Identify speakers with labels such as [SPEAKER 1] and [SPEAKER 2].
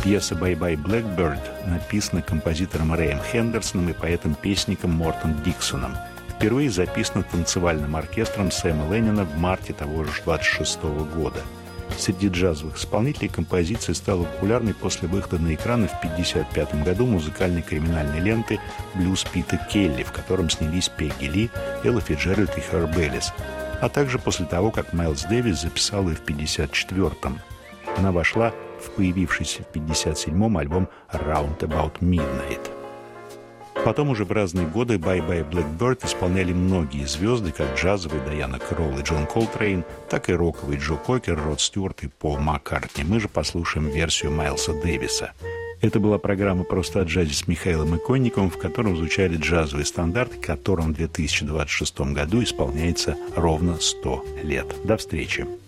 [SPEAKER 1] Пьеса «Bye-bye Blackbird» написана композитором Рэем Хендерсоном и поэтом-песником Мортом Диксоном. Впервые записана танцевальным оркестром Сэма Леннона в марте того же 26 года. Среди джазовых исполнителей композиция стала популярной после выхода на экраны в 1955 году музыкальной криминальной ленты «Блюз Пита Келли», в котором снялись Пегги Ли, Элла Фицджеральд и Херб Эллис, а также после того, как Майлз Дэвис записал ее в 1954-м. Она вошла в появившийся в 1957-м альбом «Round About Midnight». Потом уже в разные годы «Bye-bye Blackbird» исполняли многие звезды, как джазовые Дайана Кролл и Джон Колтрейн, так и роковые Джо Кокер, Род Стюарт и Пол Маккартни. Мы же послушаем версию Майлса Дэвиса. Это была программа «Просто о джазе» с Михаилом Иконниковым, в котором звучали джазовые стандарты, которым в 2026 году исполняется ровно 100 лет. До встречи!